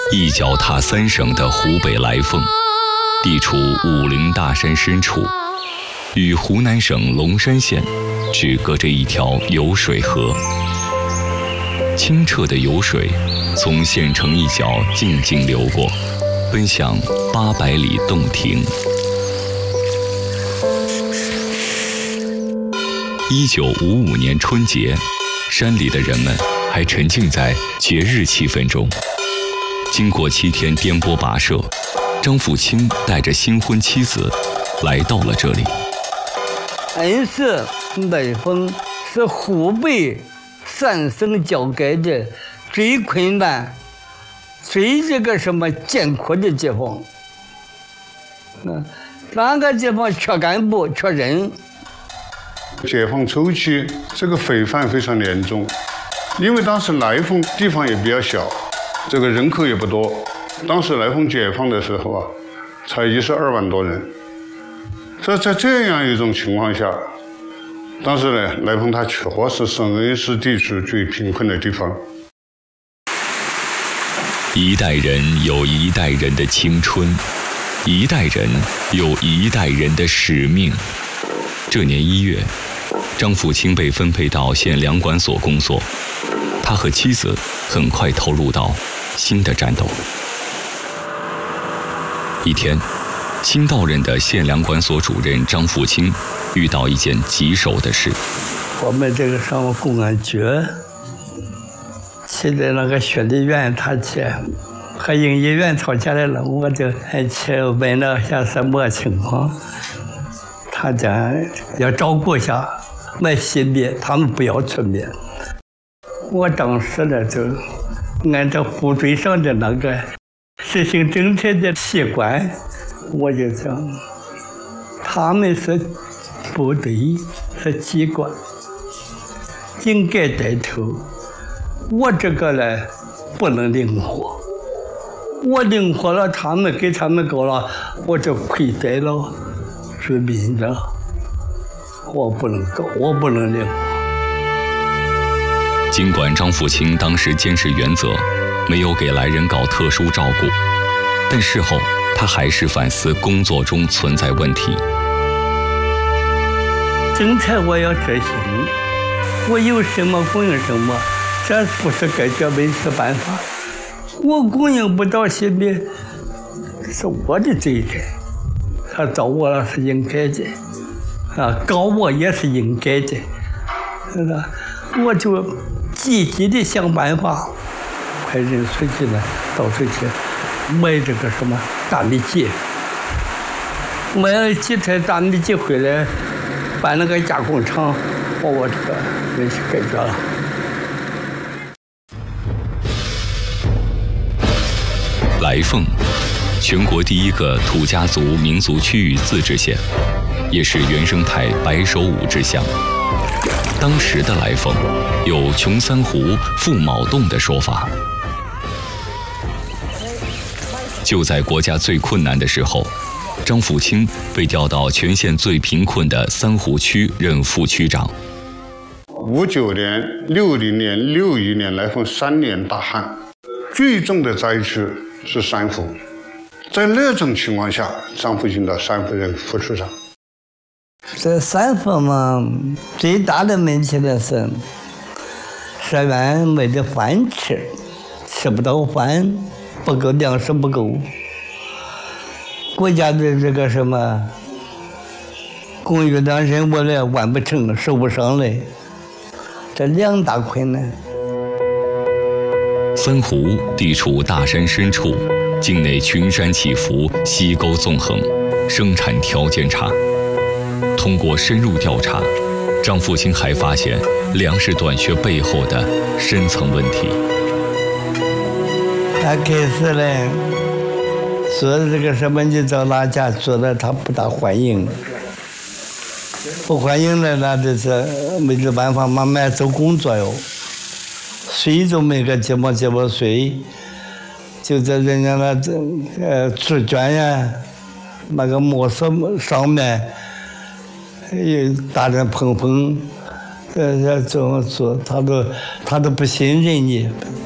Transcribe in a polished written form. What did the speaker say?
一脚踏三省的湖北来凤，地处武陵大山深处，与湖南省龙山县只隔着一条酉水河。清澈的酉水从县城一角静静流过，奔向800里洞庭。1955年春节，山里的人们还沉浸在节日气氛中。经过7天颠簸跋涉，张富清带着新婚妻子来到了这里。 恩施来凤是湖北3省交界的最困难、最艰苦的地方。那个地方缺干部、缺人。 解放初期，这个匪患非常严重，因为当时来凤地方也比较小，这个人口也不多。当时来凤解放的时候啊，才12万多人。所以在这样一种情况下，当时呢，来凤它确实省 A 市地区最贫困的地方。 一代人有一代人的青春，一代人有一代人的使命。这年1月，张富清被分配到县粮管所工作，他和妻子很快投入到新的战斗。一天，新到任的县粮管所主任张富清遇到一件棘手的事。 我们这个上公安局去的那个雪梨园，他去和营业员吵架来了，我就去问了一下什么情况。他讲要照顾一下卖西米，他们不要出米。我当时呢就按照部队上的那个实行政策的习惯，我就讲他们是部队，是机关，应该带头。我这个呢不能灵活，我灵活了，他们给他们搞了，我就亏待了居民了。我不能搞，我不能灵活。 尽管张富清当时坚持原则，没有给来人搞特殊照顾，但事后他还是反思工作中存在问题。 政策我要执行，我有什么供应什么，这不是解决问题办法。我供应不到西米，是我的责任，他找我了是应该的，搞我也是应该的，是吧？我就积极的想办法，派人出去呢，到处去买这个大米秸，买了几车大米秸回来，把那个加工厂把我这个问题解决了。 来凤，全国第一个土家族民族区域自治县，也是原生态白首五支乡。当时的来凤有穷三湖、富卯洞的说法。就在国家最困难的时候，张富清被调到全县最贫困的三湖区任副区长。 59年、60年、61年来凤3年大旱，最重的灾区是三湖。在那种情况下，张富清到三湖任副处长。 这三湖嘛，最大的问题呢是社员没得饭吃，吃不到饭，不够粮食不够。国家的这个供应量任务呢完不成，收不上来，这2大困难。 三湖地处大山深处，境内群山起伏，溪沟纵横，生产条件差。通过深入调查，张富清还发现粮食短缺背后的深层问题。 他开始呢做这个你到哪家做了，他不大欢迎，不欢迎了，那就是没得办法，慢慢做工作哟。水就没个接不水，就在人家那纸卷呀，那个磨石上面，大人碰，这么做，他都不信任你。